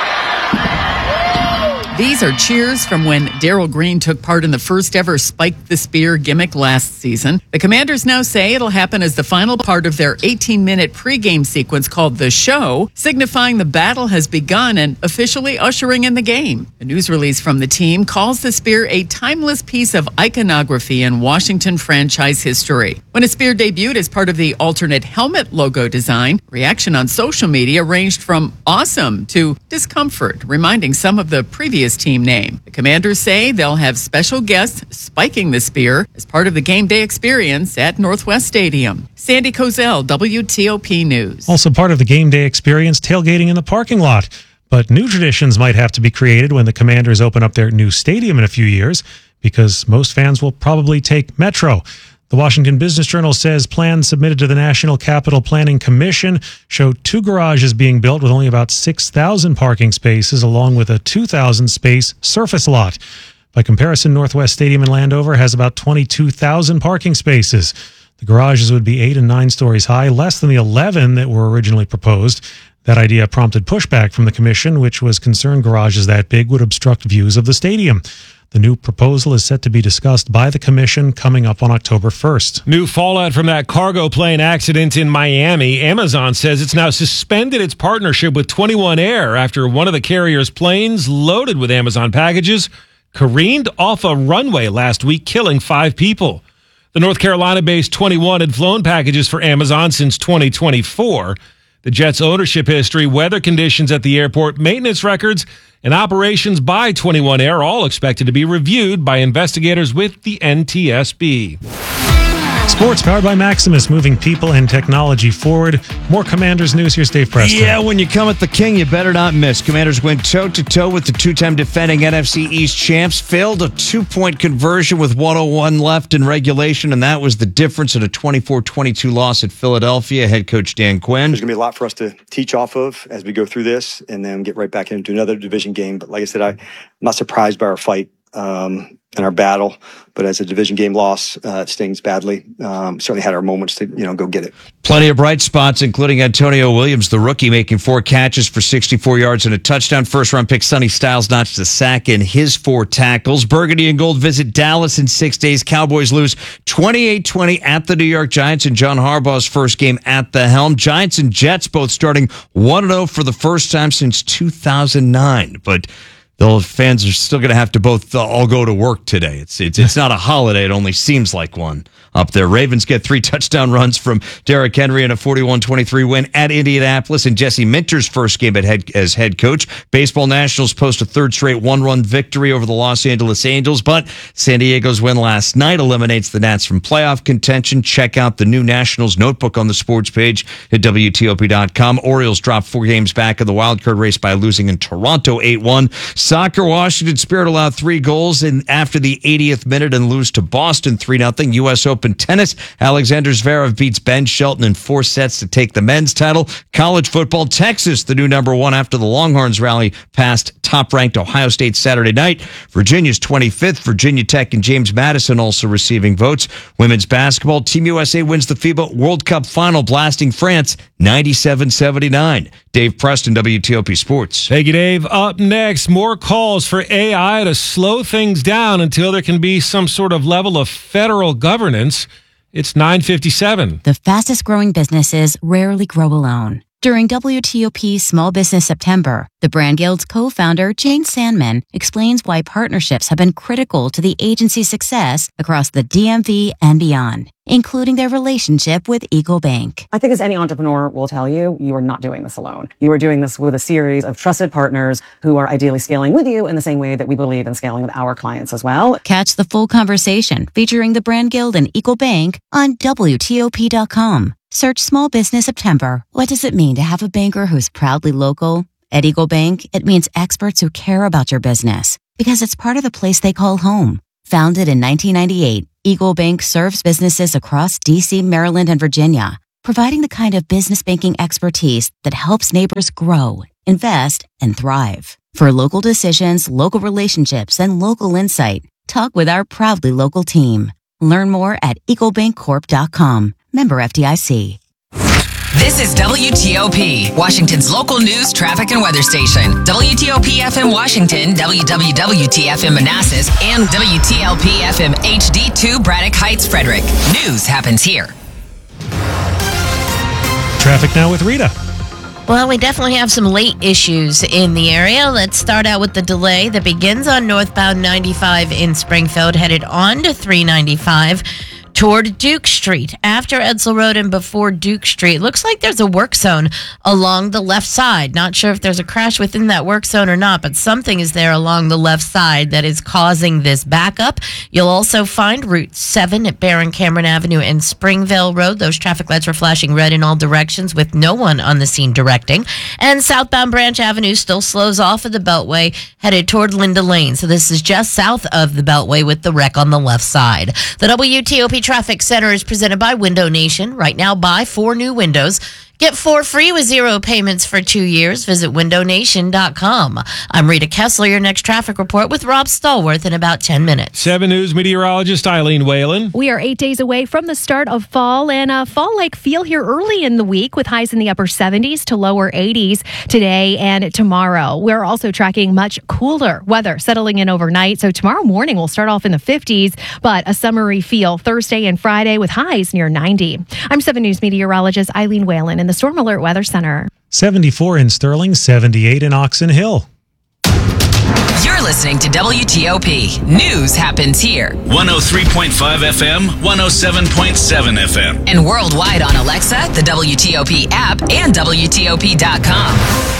These are cheers from when Darryl Green took part in the first ever Spike the Spear gimmick last season. The Commanders now say it'll happen as the final part of their eighteen-minute pregame sequence called The Show, signifying the battle has begun and officially ushering in the game. A news release from the team calls the spear a timeless piece of iconography in Washington franchise history. When a spear debuted as part of the alternate helmet logo design, reaction on social media ranged from awesome to discomfort, reminding some of the previous team name. The Commanders say they'll have special guests spiking the spear as part of the game day experience at Northwest Stadium. Sandy Kozel, W T O P News. Also part of the game day experience, tailgating in the parking lot. But new traditions might have to be created when the Commanders open up their new stadium in a few years, because most fans will probably take Metro. The Washington Business Journal says plans submitted to the National Capital Planning Commission show two garages being built with only about six thousand parking spaces, along with a two thousand space surface lot. By comparison, Northwest Stadium in Landover has about twenty-two thousand parking spaces. The garages would be eight and nine stories high, less than the eleven that were originally proposed. That idea prompted pushback from the commission, which was concerned garages that big would obstruct views of the stadium. The new proposal is set to be discussed by the commission coming up on October first. New fallout from that cargo plane accident in Miami. Amazon says it's now suspended its partnership with twenty-one Air after one of the carrier's planes loaded with Amazon packages careened off a runway last week, killing five people. The North Carolina-based twenty-one had flown packages for Amazon since twenty twenty-four. The jet's ownership history, weather conditions at the airport, maintenance records, and operations by twenty-one Air all expected to be reviewed by investigators with the N T S B. Sports powered by Maximus, moving people and technology forward. More Commanders news. Here's Dave Preston. Yeah, when you come at the King, you better not miss. Commanders went toe-to-toe with the two-time defending N F C East champs. Failed a two-point conversion with one oh one left in regulation, and that was the difference in a twenty-four twenty-two loss at Philadelphia. Head coach Dan Quinn. There's going to be a lot for us to teach off of as we go through this and then get right back into another division game. But like I said, I'm not surprised by our fight um, and our battle. But as a division game loss, uh, it stings badly. Um, certainly had our moments to, you know, go get it. Plenty of bright spots, including Antonio Williams, the rookie, making four catches for sixty-four yards and a touchdown. First-round pick Sonny Styles notched a sack in his four tackles. Burgundy and Gold visit Dallas in six days. Cowboys lose twenty-eight twenty at the New York Giants in John Harbaugh's first game at the helm. Giants and Jets both starting one and oh for the first time since two thousand nine. But the fans are still going to have to both uh, all go to work today. It's it's it's not a holiday. It only seems like one up there. Ravens get three touchdown runs from Derrick Henry in a forty-one twenty-three win at Indianapolis in Jesse Minter's first game at head, as head coach. Baseball Nationals post a third straight one-run victory over the Los Angeles Angels, but San Diego's win last night eliminates the Nats from playoff contention. Check out the new Nationals notebook on the sports page at W T O P dot com. Orioles dropped four games back in the wildcard race by losing in Toronto eight one. Soccer, Washington Spirit allowed three goals in after the eightieth minute and lose to Boston three nothing. U S Open tennis, Alexander Zverev beats Ben Shelton in four sets to take the men's title. College football, Texas, the new number one after the Longhorns rally past top-ranked Ohio State Saturday night. Virginia's twenty-fifth, Virginia Tech and James Madison also receiving votes. Women's basketball, Team U S A wins the FIBA World Cup final, blasting France ninety-seven seventy-nine. Dave Preston, W T O P Sports. Thank you, Dave. Up next, more calls for A I to slow things down until there can be some sort of level of federal governance. It's nine fifty-seven. The fastest growing businesses rarely grow alone. During W T O P Small Business September, the Brand Guild's co-founder, Jane Sandman, explains why partnerships have been critical to the agency's success across the D M V and beyond, including their relationship with EcoBank. I think as any entrepreneur will tell you, you are not doing this alone. You are doing this with a series of trusted partners who are ideally scaling with you in the same way that we believe in scaling with our clients as well. Catch the full conversation featuring the Brand Guild and EcoBank on W T O P dot com. Search Small Business September. What does it mean to have a banker who's proudly local? At EcoBank, it means experts who care about your business because it's part of the place they call home. Founded in nineteen ninety-eight, EcoBank serves businesses across D C, Maryland, and Virginia, providing the kind of business banking expertise that helps neighbors grow, invest, and thrive. For local decisions, local relationships, and local insight, talk with our proudly local team. Learn more at ecobank corp dot com. Member F D I C. This is W T O P, Washington's local news, traffic, and weather station. W T O P F M Washington, W W W T F M Manassas, and W T L P F M H D two Braddock Heights, Frederick. News happens here. Traffic now with Rita. Well, we definitely have some late issues in the area. Let's start out with the delay that begins on northbound ninety-five in Springfield, headed on to three ninety-five. Toward Duke Street, after Edsel Road and before Duke Street. Looks like there's a work zone along the left side. Not sure if there's a crash within that work zone or not, but something is there along the left side that is causing this backup. You'll also find Route seven at Barron Cameron Avenue and Springvale Road. Those traffic lights are flashing red in all directions with no one on the scene directing. And southbound Branch Avenue still slows off of the Beltway, headed toward Linda Lane. So this is just south of the Beltway with the wreck on the left side. The W T O P Traffic Center is presented by Window Nation. Right now, buy four new windows. Get four free with zero payments for two years. Visit window nation dot com. I'm Rita Kessler, your next traffic report with Rob Stallworth in about ten minutes. seven News meteorologist Eileen Whalen. We are eight days away from the start of fall, and a fall-like feel here early in the week with highs in the upper seventies to lower eighties today and tomorrow. We're also tracking much cooler weather settling in overnight, so tomorrow morning we'll start off in the fifties, but a summery feel Thursday and Friday with highs near ninety. I'm seven News meteorologist Eileen Whalen in the Storm Alert Weather Center. seventy-four in Sterling, seventy-eight in Oxon Hill. You're listening to W T O P. News happens here. one oh three point five F M, one oh seven point seven F M. And worldwide on Alexa, the W T O P app, and W T O P dot com.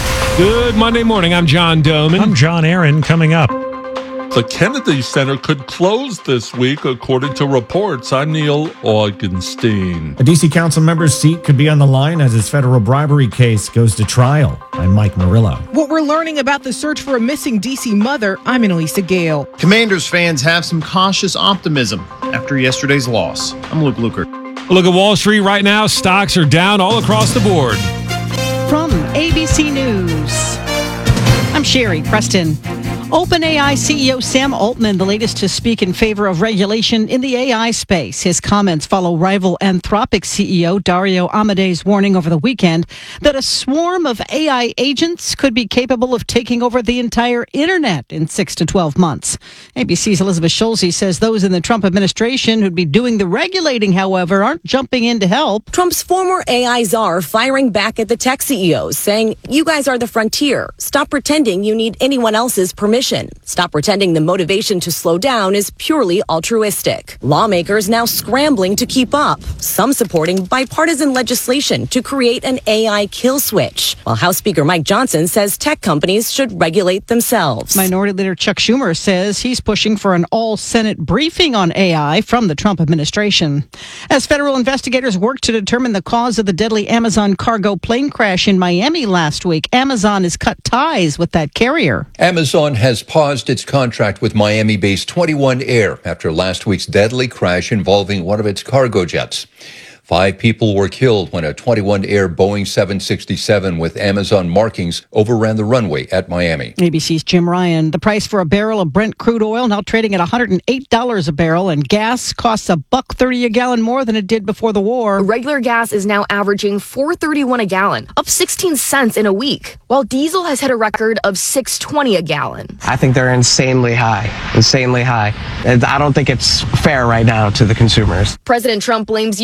Good Monday morning. I'm John Doman. I'm John Aaron. Coming up. The Kennedy Center could close this week, according to reports. I'm Neil Augenstein. A D C council member's seat could be on the line as his federal bribery case goes to trial. I'm Mike Murillo. What we're learning about the search for a missing D C mother, I'm Annalisa Gale. Commanders fans have some cautious optimism after yesterday's loss. I'm Luke Lukert. Look at Wall Street right now. Stocks are down all across the board. From A B C News, I'm Sherry Preston. OpenAI C E O Sam Altman, the latest to speak in favor of regulation in the A I space. His comments follow rival Anthropic C E O Dario Amade's warning over the weekend that a swarm of A I agents could be capable of taking over the entire internet in six to twelve months. A B C's Elizabeth Schulze says those in the Trump administration who'd be doing the regulating, however, aren't jumping in to help. Trump's former A I czar firing back at the tech C E Os, saying, "You guys are the frontier. Stop pretending you need anyone else's permission. Stop pretending the motivation to slow down is purely altruistic." Lawmakers now scrambling to keep up, some supporting bipartisan legislation to create an A I kill switch, while House Speaker Mike Johnson says tech companies should regulate themselves. Minority Leader Chuck Schumer says he's pushing for an all-Senate briefing on A I from the Trump administration. As federal investigators work to determine the cause of the deadly Amazon cargo plane crash in Miami last week, Amazon has cut ties with that carrier. Amazon has paused its contract with Miami-based twenty-one Air after last week's deadly crash involving one of its cargo jets. Five people were killed when a twenty-one Air Boeing seven sixty-seven with Amazon markings overran the runway at Miami. A B C's Jim Ryan. The price for a barrel of Brent crude oil now trading at one hundred eight dollars a barrel, and gas costs a buck thirty a gallon more than it did before the war. Regular gas is now averaging four thirty-one a gallon, up sixteen cents in a week, while diesel has hit a record of six twenty a gallon. I think they're insanely high, insanely high. And I don't think it's fair right now to the consumers. President Trump blames Ukraine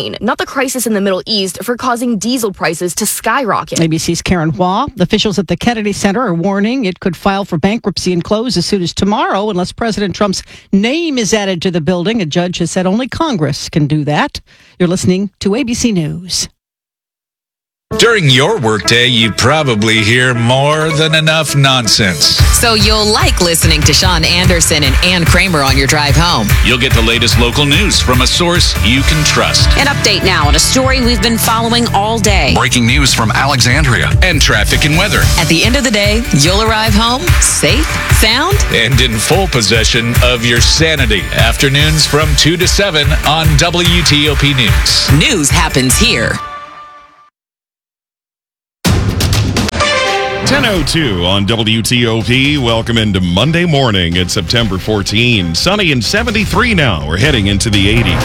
Ukraine, not the crisis in the Middle East, for causing diesel prices to skyrocket. A B C's Karen Waugh. Officials at the Kennedy Center are warning it could file for bankruptcy and close as soon as tomorrow unless President Trump's name is added to the building. A judge has said only Congress can do that. You're listening to A B C News. During your workday, you probably hear more than enough nonsense. So you'll like listening to Sean Anderson and Ann Kramer on your drive home. You'll get the latest local news from a source you can trust. An update now on a story we've been following all day. Breaking news from Alexandria. And traffic and weather. At the end of the day, you'll arrive home safe, sound, and in full possession of your sanity. Afternoons from two to seven on W T O P News. News happens here. ten oh two on W T O P. Welcome into Monday morning. It's September fourteenth. Sunny and seventy-three now. We're heading into the eighties.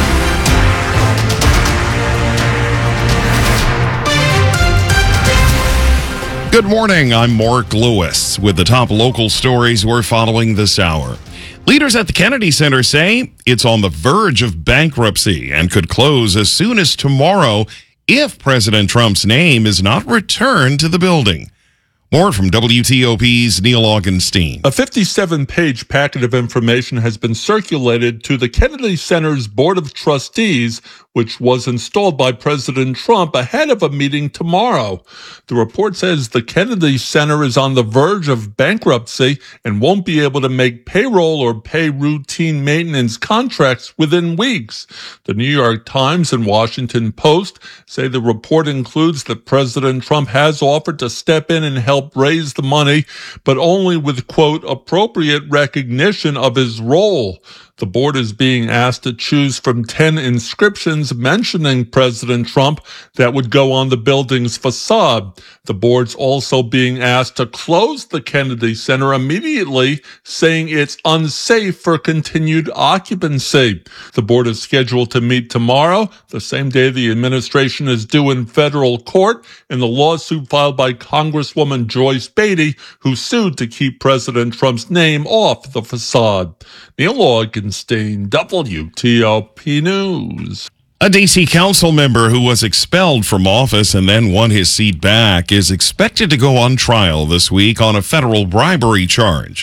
Good morning. I'm Mark Lewis with the top local stories we're following this hour. Leaders at the Kennedy Center say it's on the verge of bankruptcy and could close as soon as tomorrow if President Trump's name is not returned to the building. More from W T O P's Neil Augenstein. A fifty-seven page packet of information has been circulated to the Kennedy Center's Board of Trustees, which was installed by President Trump ahead of a meeting tomorrow. The report says the Kennedy Center is on the verge of bankruptcy and won't be able to make payroll or pay routine maintenance contracts within weeks. The New York Times and Washington Post say the report includes that President Trump has offered to step in and help raise the money, but only with, quote, appropriate recognition of his role. The board is being asked to choose from ten inscriptions mentioning President Trump that would go on the building's facade. The board's also being asked to close the Kennedy Center immediately, saying it's unsafe for continued occupancy. The board is scheduled to meet tomorrow, the same day the administration is due in federal court in the lawsuit filed by Congresswoman Joyce Beatty, who sued to keep President Trump's name off the facade. Neil Augenstein, W T O P News. A D C council member who was expelled from office and then won his seat back is expected to go on trial this week on a federal bribery charge.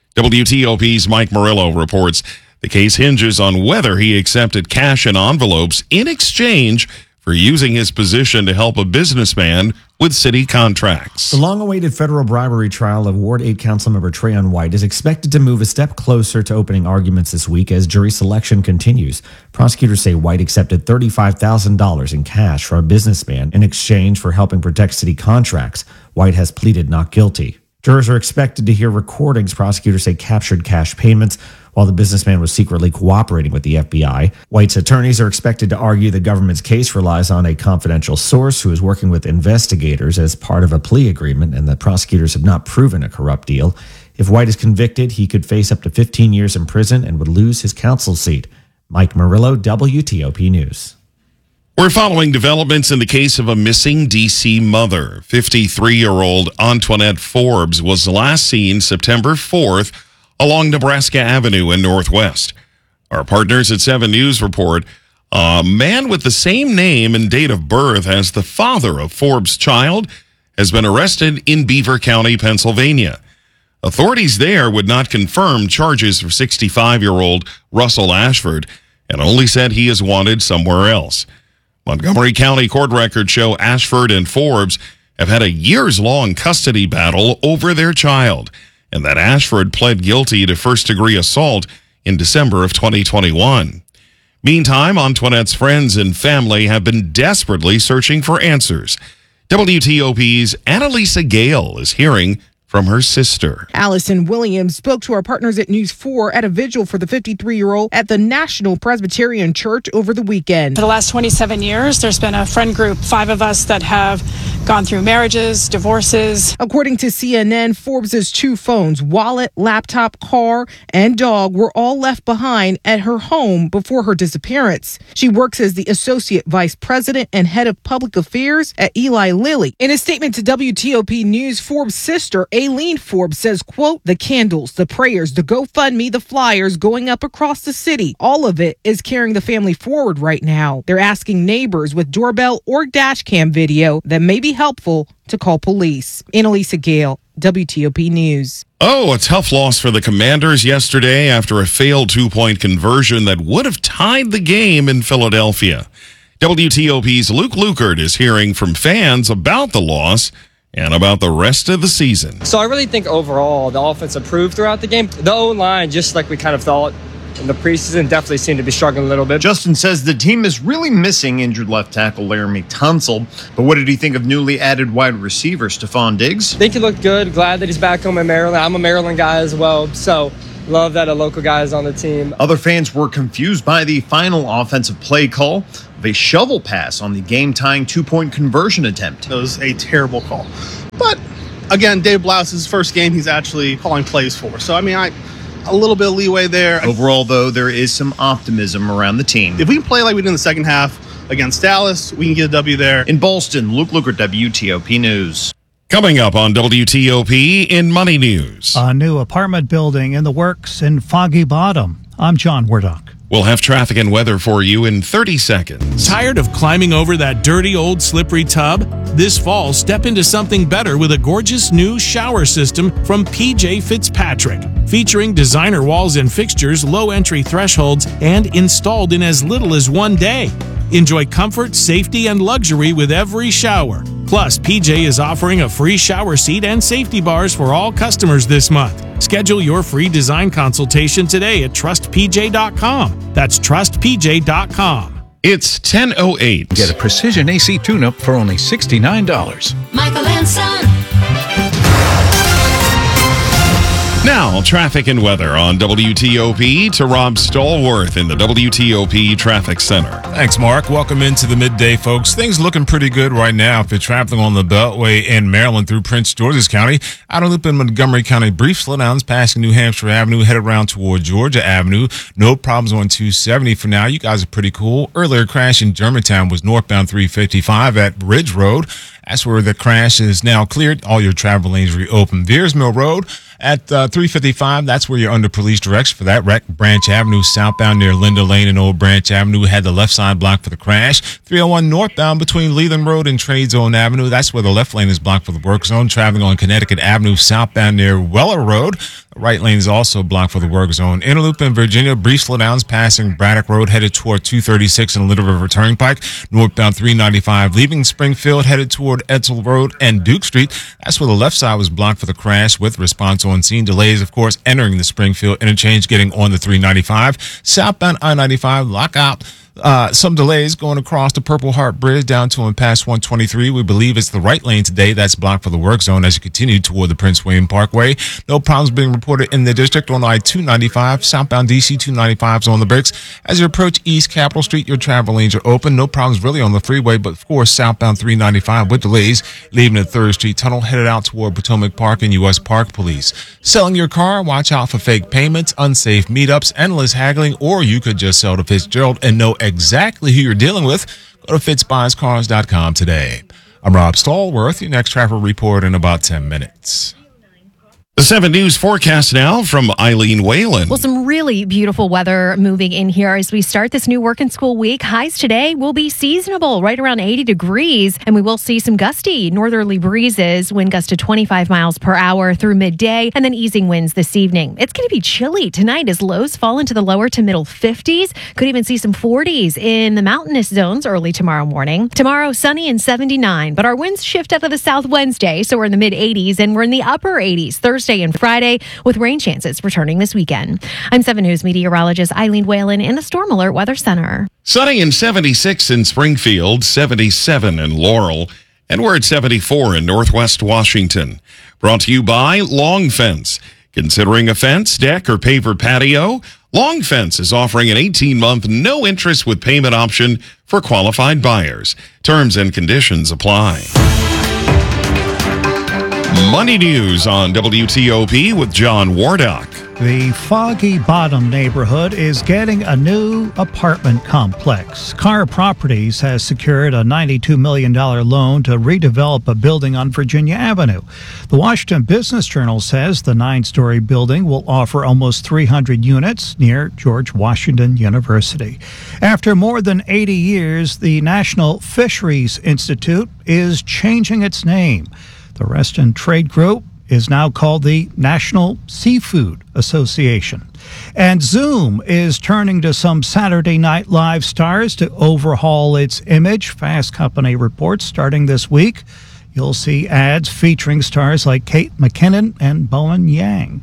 W T O P's Mike Murillo reports the case hinges on whether he accepted cash in envelopes in exchange for using his position to help a businessman with city contracts. The long-awaited federal bribery trial of Ward eight Councilmember Trayon White is expected to move a step closer to opening arguments this week as jury selection continues. Prosecutors say White accepted thirty-five thousand dollars in cash from a businessman in exchange for helping protect city contracts. White has pleaded not guilty. Jurors are expected to hear recordings prosecutors say captured cash payments while the businessman was secretly cooperating with the F B I. White's attorneys are expected to argue the government's case relies on a confidential source who is working with investigators as part of a plea agreement and that prosecutors have not proven a corrupt deal. If White is convicted, he could face up to fifteen years in prison and would lose his council seat. Mike Murillo, W T O P News. We're following developments in the case of a missing D C mother. fifty-three-year-old Antoinette Forbes was last seen September fourth along Nebraska Avenue in Northwest. Our partners at seven News report a man with the same name and date of birth as the father of Forbes' child has been arrested in Beaver County, Pennsylvania. Authorities there would not confirm charges for sixty-five-year-old Russell Ashford and only said he is wanted somewhere else. Montgomery County court records show Ashford and Forbes have had a years-long custody battle over their child, and that Ashford pled guilty to first-degree assault in December of twenty twenty-one. Meantime, Antoinette's friends and family have been desperately searching for answers. W T O P's Annalisa Gale is hearing from her sister. Allison Williams spoke to our partners at News four at a vigil for the fifty-three-year-old at the National Presbyterian Church over the weekend. For the last twenty-seven years, there's been a friend group, five of us, that have gone through marriages, divorces. According to C N N, Forbes's two phones, wallet, laptop, car, and dog were all left behind at her home before her disappearance. She works as the Associate Vice President and Head of Public Affairs at Eli Lilly. In a statement to W T O P News, Forbes' sister, Aileen Forbes says, quote, the candles, the prayers, the GoFundMe, the flyers going up across the city, all of it is carrying the family forward right now. They're asking neighbors with doorbell or dash cam video that may be helpful to call police. Annalisa Gale, W T O P News. Oh, a tough loss for the Commanders yesterday after a failed two-point conversion that would have tied the game in Philadelphia. W T O P's Luke Lukert is hearing from fans about the loss and about the rest of the season. So I really think overall the offense improved throughout the game. The O-line, just like we kind of thought in the preseason, definitely seemed to be struggling a little bit. Justin says the team is really missing injured left tackle Laramie Tunsil. But what did he think of newly added wide receiver Stephon Diggs? I think he looked good. Glad that he's back home in Maryland. I'm a Maryland guy as well, so love that a local guy is on the team. Other fans were confused by the final offensive play call of a shovel pass on the game-tying two-point conversion attempt. It was a terrible call. But, again, Dave Blouse's first game he's actually calling plays for. So, I mean, I a little bit of leeway there. Overall, though, there is some optimism around the team. If we can play like we did in the second half against Dallas, we can get a W there. In Ballston, Luke Lukert, W T O P News. Coming up on W T O P in Money News. A new apartment building in the works in Foggy Bottom. I'm John Wardock. We'll have traffic and weather for you in thirty seconds. Tired of climbing over that dirty old slippery tub? This fall, step into something better with a gorgeous new shower system from P J Fitzpatrick. Featuring designer walls and fixtures, low entry thresholds, and installed in as little as one day. Enjoy comfort, safety, and luxury with every shower. Plus, P J is offering a free shower seat and safety bars for all customers this month. Schedule your free design consultation today at trust p j dot com. That's trust p j dot com. It's ten oh eight. Get a precision A C tune-up for only sixty-nine dollars. Michael and Son. Now, traffic and weather on W T O P to Rob Stallworth in the W T O P Traffic Center. Thanks, Mark. Welcome into the midday, folks. Things looking pretty good right now if you're traveling on the Beltway in Maryland through Prince George's County. Out of loop in Montgomery County, brief slowdowns passing New Hampshire Avenue, headed around toward Georgia Avenue. No problems on two seventy for now. You guys are pretty cool. Earlier crash in Germantown was northbound three fifty-five at Ridge Road. That's where the crash is now cleared. All your travel lanes reopened. Veers Mill Road at uh, three fifty-five, that's where you're under police direction for that wreck. Branch Avenue southbound near Linda Lane and Old Branch Avenue had the left side blocked for the crash. three oh one northbound between Leland Road and Trade Zone Avenue, that's where the left lane is blocked for the work zone. Traveling on Connecticut Avenue southbound near Weller Road, the right lane is also blocked for the work zone. Interloop in Virginia, brief slowdowns passing Braddock Road headed toward two thirty-six and Little River Turnpike. Northbound three ninety-five leaving Springfield headed toward Edsel Road and Duke Street. That's where the left side was blocked for the crash with response on scene. Delays, of course, entering the Springfield interchange, getting on the three ninety-five. Southbound I ninety-five, lockout. Uh, some delays going across the Purple Heart Bridge down to and past one twenty-three. We believe it's the right lane today. That's blocked for the work zone as you continue toward the Prince William Parkway. No problems being reported in the district on I two ninety-five. Southbound D C two ninety-five is on the brakes. As you approach East Capitol Street, your travel lanes are open. No problems really on the freeway, but of course, southbound three ninety-five with delays. Leaving the third Street Tunnel, headed out toward Potomac Park and U S Park Police. Selling your car? Watch out for fake payments, unsafe meetups, endless haggling, or you could just sell to Fitzgerald and know exactly who you're dealing with. Go to fitz buys cars dot com today. I'm Rob Stallworth. Your next traffic report in about ten minutes. The seven News forecast now from Eileen Whalen. Well, some really beautiful weather moving in here as we start this new work and school week. Highs today will be seasonable, right around eighty degrees, and we will see some gusty northerly breezes, wind gusts to twenty-five miles per hour through midday, and then easing winds this evening. It's going to be chilly tonight as lows fall into the lower to middle fifties. Could even see some forties in the mountainous zones early tomorrow morning. Tomorrow, sunny and seventy-nine, but our winds shift out of the south Wednesday, so we're in the mid eighties, and we're in the upper eighties Thursday and Friday, with rain chances returning this weekend. I'm seven News meteorologist Eileen Whalen in the Storm Alert Weather Center. Sunny and seventy-six in Springfield, seventy-seven in Laurel, and we're at seventy-four in Northwest Washington. Brought to you by Long Fence. Considering a fence, deck, or paver patio? Long Fence is offering an eighteen-month no-interest with payment option for qualified buyers. Terms and conditions apply. Money News on W T O P with John Wardock. The Foggy Bottom neighborhood is getting a new apartment complex. Carr Properties has secured a ninety-two million dollars loan to redevelop a building on Virginia Avenue. The Washington Business Journal says the nine-story building will offer almost three hundred units near George Washington University. After more than eighty years, the National Fisheries Institute is changing its name. The Reston Trade Group is now called the National Seafood Association. And Zoom is turning to some Saturday Night Live stars to overhaul its image. Fast Company reports starting this week, you'll see ads featuring stars like Kate McKinnon and Bowen Yang.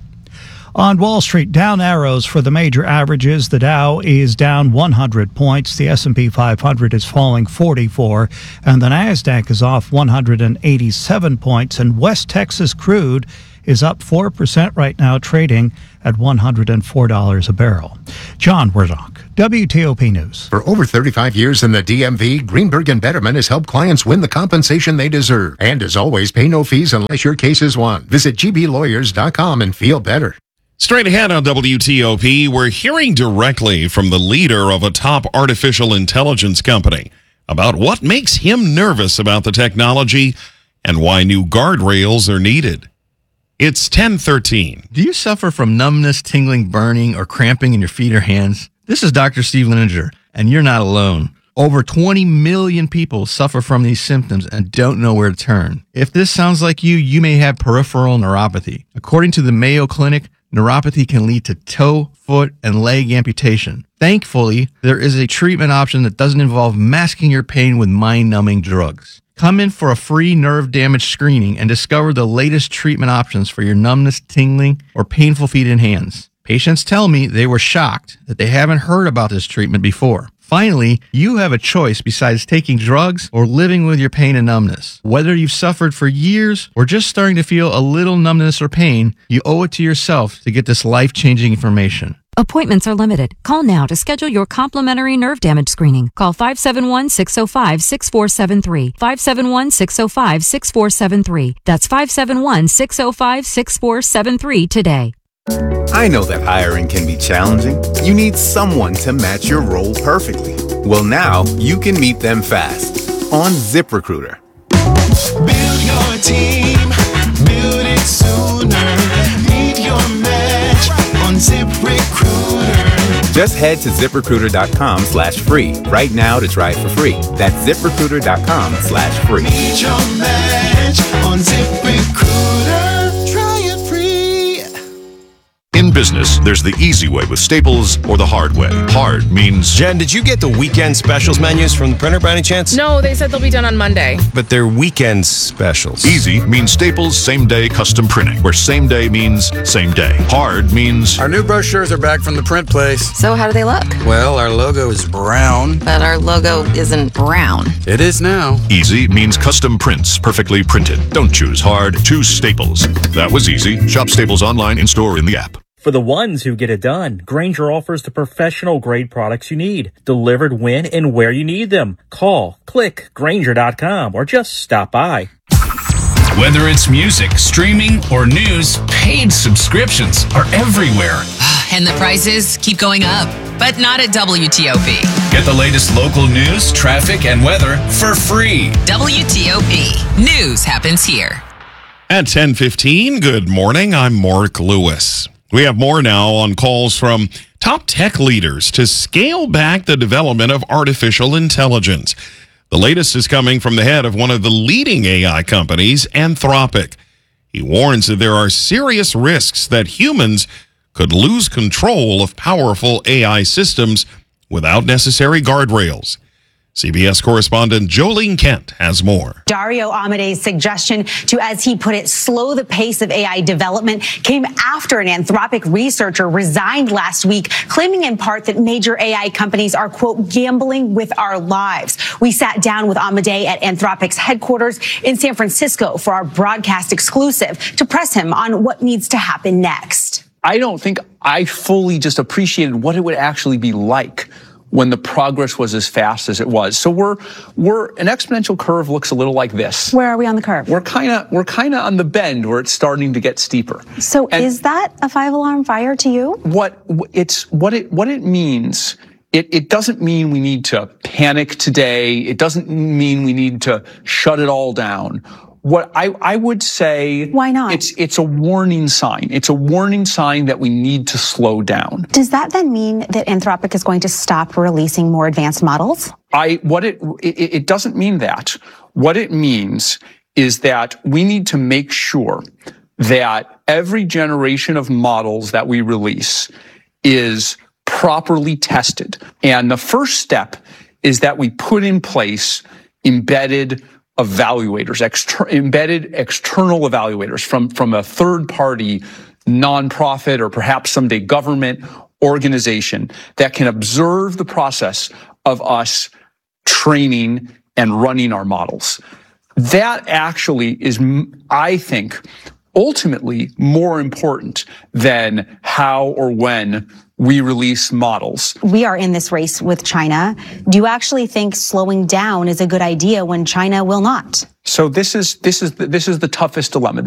On Wall Street, down arrows for the major averages. The Dow is down one hundred points. The S and P five hundred is falling forty-four. And the NASDAQ is off one hundred eighty-seven points. And West Texas crude is up four percent right now, trading at one hundred four dollars a barrel. John Wardock, W T O P News. For over thirty-five years in the D M V, Greenberg and Betterman has helped clients win the compensation they deserve. And as always, pay no fees unless your case is won. Visit G B lawyers dot com and feel better. Straight ahead on W T O P, we're hearing directly from the leader of a top artificial intelligence company about what makes him nervous about the technology and why new guardrails are needed. It's ten thirteen. Do you suffer from numbness, tingling, burning, or cramping in your feet or hands? This is Doctor Steve Lininger, and you're not alone. Over twenty million people suffer from these symptoms and don't know where to turn. If this sounds like you, you may have peripheral neuropathy. According to the Mayo Clinic, neuropathy can lead to toe, foot, and leg amputation. Thankfully, there is a treatment option that doesn't involve masking your pain with mind-numbing drugs. Come in for a free nerve damage screening and discover the latest treatment options for your numbness, tingling, or painful feet and hands. Patients tell me they were shocked that they haven't heard about this treatment before. Finally, you have a choice besides taking drugs or living with your pain and numbness. Whether you've suffered for years or just starting to feel a little numbness or pain, you owe it to yourself to get this life-changing information. Appointments are limited. Call now to schedule your complimentary nerve damage screening. Call five seven one, six zero five, six four seven three. five seven one, six zero five, six four seven three. That's five seven one, six zero five, six four seven three today. I know that hiring can be challenging. You need someone to match your role perfectly. Well, now you can meet them fast on ZipRecruiter. Build your team, build it sooner. Meet your match on ZipRecruiter. Just head to ZipRecruiter.com slash free right now to try it for free. That's ZipRecruiter.com slash free. Meet your match on ZipRecruiter. Try it free. In business, there's the easy way with Staples or the hard way. Hard means... Jen, did you get the weekend specials menus from the printer by any chance? No, they said they'll be done on Monday. But they're weekend specials. Easy means Staples same-day custom printing, where same day means same day. Hard means... Our new brochures are back from the print place. So how do they look? Well, our logo is brown. But our logo isn't brown. It is now. Easy means custom prints, perfectly printed. Don't choose hard, choose Staples. That was easy. Shop Staples online, in-store, in the app. For the ones who get it done, Grainger offers the professional-grade products you need, delivered when and where you need them. Call, click, Grainger dot com, or just stop by. Whether it's music, streaming, or news, paid subscriptions are everywhere. And the prices keep going up, but not at W T O P. Get the latest local news, traffic, and weather for free. W T O P. News happens here. At ten fifteen, good morning. I'm Mark Lewis. We have more now on calls from top tech leaders to scale back the development of artificial intelligence. The latest is coming from the head of one of the leading A I companies, Anthropic. He warns that there are serious risks that humans could lose control of powerful A I systems without necessary guardrails. C B S correspondent Jolene Kent has more. Dario Amadei's suggestion to, as he put it, slow the pace of A I development came after an Anthropic researcher resigned last week, claiming in part that major A I companies are, quote, gambling with our lives. We sat down with Amadei at Anthropic's headquarters in San Francisco for our broadcast exclusive to press him on what needs to happen next. I don't think I fully just appreciated what it would actually be like when the progress was as fast as it was. So we're we're an exponential curve looks a little like this. Where are we on the curve? We're kind of we're kind of on the bend where it's starting to get steeper. So And is that a five alarm fire to you? What it's what it what it means. It, it doesn't mean we need to panic today. It doesn't mean we need to shut it all down. What I, I would say, why not? It's it's a warning sign. It's a warning sign that we need to slow down. Does that then mean that Anthropic is going to stop releasing more advanced models? I what it it, it doesn't mean that. What it means is that we need to make sure that every generation of models that we release is properly tested. And the first step is that we put in place embedded evaluators, exter- embedded external evaluators from, from a third party nonprofit or perhaps someday government organization that can observe the process of us training and running our models. That actually is, I think, ultimately more important than how or when we release models. We are in this race with China. Do you actually think slowing down is a good idea when China will not? So this is this is this is the toughest dilemma.